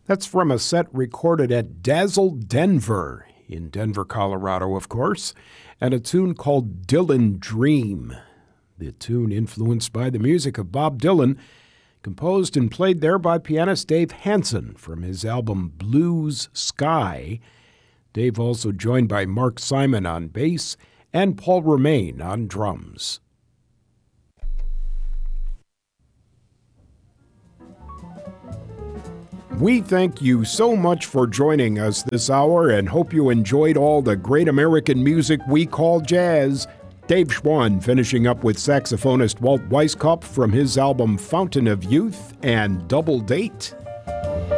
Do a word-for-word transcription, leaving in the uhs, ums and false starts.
That's from a set recorded at Dazzle Denver, in Denver, Colorado, of course, and a tune called Dylan Dream. The tune influenced by the music of Bob Dylan, composed and played there by pianist Dave Hansen from his album Blues Sky. Dave also joined by Mark Simon on bass and Paul Romain on drums. We thank you so much for joining us this hour and hope you enjoyed all the great American music we call jazz. Dave Schwann finishing up with saxophonist Walt Weiskopf from his album Fountain of Youth and Double Date.